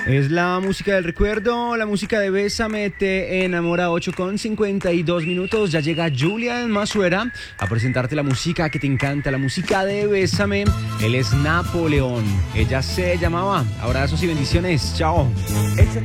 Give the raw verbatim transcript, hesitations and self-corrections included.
Es la música del recuerdo, la música de Bésame te enamora. Ocho con cincuenta y dos minutos. Ya llega Julian Masuera a presentarte la música que te encanta, la música de Bésame. Él es Napoleón. Ella se llamaba. Abrazos y bendiciones. Chao. Ella